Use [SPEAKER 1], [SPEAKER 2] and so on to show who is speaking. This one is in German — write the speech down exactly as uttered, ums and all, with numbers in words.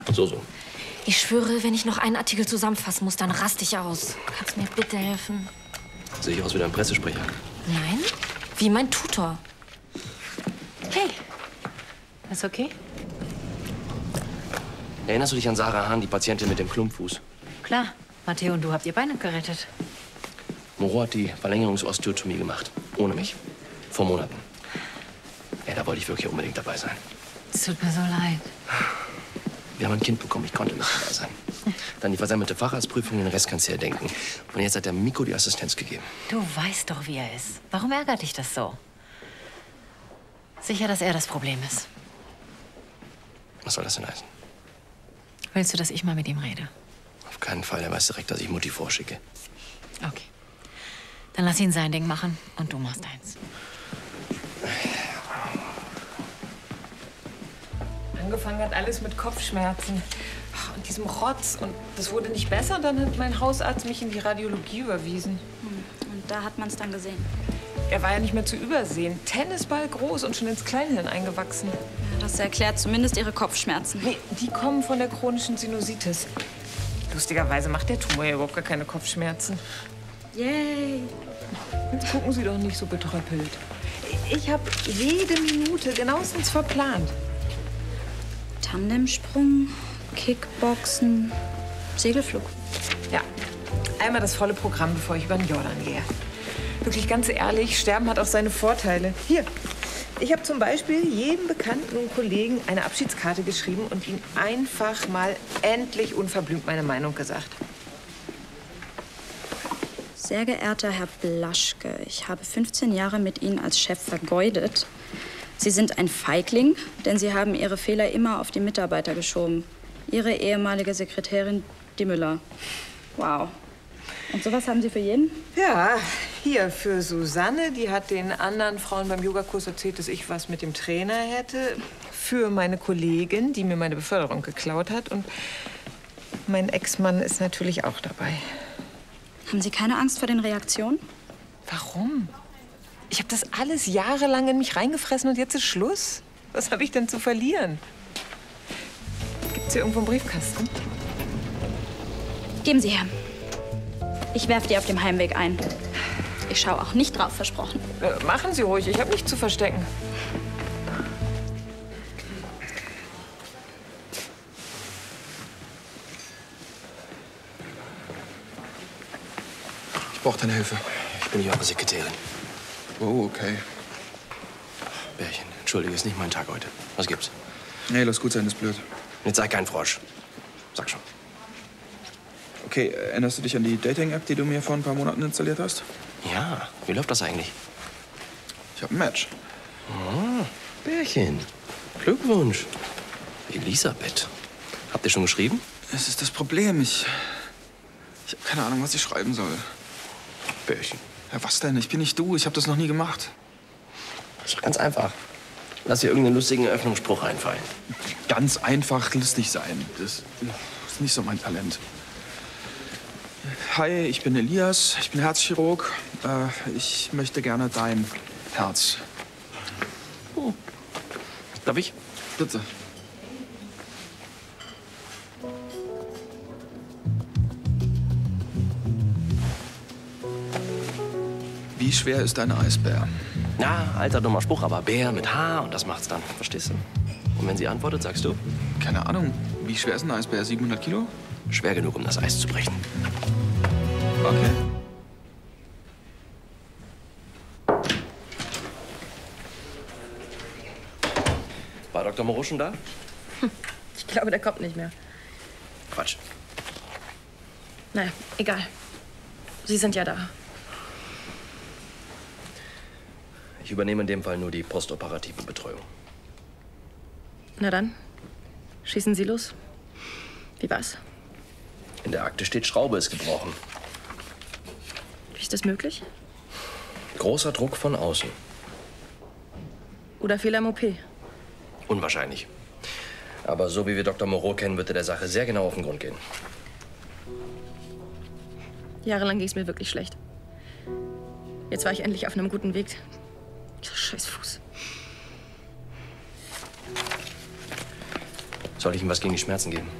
[SPEAKER 1] So, so.
[SPEAKER 2] Ich schwöre, wenn ich noch einen Artikel zusammenfassen muss, dann raste ich aus. Kannst du mir bitte helfen?
[SPEAKER 1] Sehe ich aus wie ein Pressesprecher?
[SPEAKER 2] Nein, wie mein Tutor.
[SPEAKER 3] Hey, ist okay?
[SPEAKER 1] Erinnerst du dich an Sarah Hahn, die Patientin mit dem Klumpfuß?
[SPEAKER 3] Klar, Matteo und du habt ihr Beine gerettet.
[SPEAKER 1] Moreau hat die Verlängerungsosteotomie gemacht. Ohne mich. Vor Monaten. Ja, da wollte ich wirklich unbedingt dabei sein.
[SPEAKER 3] Es tut mir so leid.
[SPEAKER 1] Wir haben ein Kind bekommen, ich konnte nicht dabei sein. Dann die versammelte Facharztprüfung, den Rest kannst du ja denken. Und jetzt hat der Miko die Assistenz gegeben.
[SPEAKER 3] Du weißt doch, wie er ist. Warum ärgert dich das so? Sicher, dass er das Problem ist.
[SPEAKER 1] Was soll das denn heißen?
[SPEAKER 3] Willst du, dass ich mal mit ihm rede?
[SPEAKER 1] Auf keinen Fall, er weiß direkt, dass ich Mutti vorschicke.
[SPEAKER 3] Okay. Dann lass ihn sein Ding machen und du machst deins.
[SPEAKER 4] Angefangen hat alles mit Kopfschmerzen und diesem Rotz. Und das wurde nicht besser. Dann hat mein Hausarzt mich in die Radiologie überwiesen.
[SPEAKER 5] Und da hat man es dann gesehen.
[SPEAKER 4] Er war ja nicht mehr zu übersehen. Tennisball groß und schon ins Kleinhirn eingewachsen.
[SPEAKER 5] Ja, das erklärt zumindest ihre Kopfschmerzen.
[SPEAKER 4] Nee, die kommen von der chronischen Sinusitis. Lustigerweise macht der Tumor ja überhaupt gar keine Kopfschmerzen.
[SPEAKER 5] Yay!
[SPEAKER 4] Jetzt gucken Sie doch nicht so betröppelt. Ich habe jede Minute genauestens verplant.
[SPEAKER 5] Tandemsprung, Kickboxen, Segelflug.
[SPEAKER 4] Ja, einmal das volle Programm, bevor ich über den Jordan gehe. Wirklich ganz ehrlich, Sterben hat auch seine Vorteile. Hier, ich habe zum Beispiel jedem Bekannten und Kollegen eine Abschiedskarte geschrieben und ihnen einfach mal endlich unverblümt meine Meinung gesagt.
[SPEAKER 5] Sehr geehrter Herr Blaschke, ich habe fünfzehn Jahre mit Ihnen als Chef vergeudet. Sie sind ein Feigling, denn Sie haben Ihre Fehler immer auf die Mitarbeiter geschoben. Ihre ehemalige Sekretärin, die Müller. Wow. Und sowas haben Sie für jeden?
[SPEAKER 4] Ja, hier für Susanne, die hat den anderen Frauen beim Yogakurs erzählt, dass ich was mit dem Trainer hätte. Für meine Kollegin, die mir meine Beförderung geklaut hat. Und mein Ex-Mann ist natürlich auch dabei.
[SPEAKER 5] Haben Sie keine Angst vor den Reaktionen?
[SPEAKER 4] Warum? Ich habe das alles jahrelang in mich reingefressen und jetzt ist Schluss. Was habe ich denn zu verlieren? Gibt's hier irgendwo einen Briefkasten?
[SPEAKER 5] Geben Sie her. Ich werfe die auf dem Heimweg ein. Ich schaue auch nicht drauf, versprochen.
[SPEAKER 4] Äh, machen Sie ruhig, ich habe nichts zu verstecken.
[SPEAKER 6] Ich brauche deine Hilfe.
[SPEAKER 1] Ich bin Ihre Sekretärin.
[SPEAKER 6] Oh, okay.
[SPEAKER 1] Bärchen, entschuldige, ist nicht mein Tag heute. Was gibt's?
[SPEAKER 6] Nee, lass gut sein, ist blöd.
[SPEAKER 1] Jetzt sei kein Frosch. Sag schon.
[SPEAKER 6] Okay, erinnerst du dich an die Dating-App, die du mir vor ein paar Monaten installiert hast?
[SPEAKER 1] Ja, wie läuft das eigentlich?
[SPEAKER 6] Ich hab ein Match.
[SPEAKER 1] Oh, Bärchen. Glückwunsch. Elisabeth. Habt ihr schon geschrieben?
[SPEAKER 6] Das ist das Problem. Ich. Ich habe keine Ahnung, was ich schreiben soll.
[SPEAKER 1] Bärchen.
[SPEAKER 6] Ja, was denn? Ich bin nicht du. Ich habe das noch nie gemacht.
[SPEAKER 1] Das ist doch ganz einfach. Lass dir irgendeinen lustigen Eröffnungsspruch einfallen.
[SPEAKER 6] Ganz einfach lustig sein. Das ist nicht so mein Talent. Hi, ich bin Elias. Ich bin Herzchirurg. Äh, ich möchte gerne dein Herz.
[SPEAKER 1] Oh. Darf ich?
[SPEAKER 6] Bitte. Wie schwer ist ein Eisbär?
[SPEAKER 1] Na, alter dummer Spruch, aber Bär mit H und das macht's dann. Verstehst du? Und wenn sie antwortet, sagst du?
[SPEAKER 6] Keine Ahnung. Wie schwer ist ein Eisbär? siebenhundert Kilo?
[SPEAKER 1] Schwer genug, um das Eis zu brechen.
[SPEAKER 6] Okay.
[SPEAKER 1] War Doktor Moreau schon da?
[SPEAKER 2] Ich glaube, der kommt nicht mehr.
[SPEAKER 1] Quatsch.
[SPEAKER 2] Naja, egal. Sie sind ja da.
[SPEAKER 1] Ich übernehme in dem Fall nur die postoperative Betreuung.
[SPEAKER 2] Na dann, schießen Sie los. Wie war's?
[SPEAKER 1] In der Akte steht, Schraube ist gebrochen.
[SPEAKER 2] Wie ist das möglich?
[SPEAKER 1] Großer Druck von außen.
[SPEAKER 2] Oder Fehler im O P?
[SPEAKER 1] Unwahrscheinlich. Aber so wie wir Doktor Moreau kennen, wird er der Sache sehr genau auf den Grund gehen.
[SPEAKER 2] Jahrelang ging es mir wirklich schlecht. Jetzt war ich endlich auf einem guten Weg. Dieser Scheißfuß.
[SPEAKER 1] Soll ich ihm was gegen die Schmerzen geben?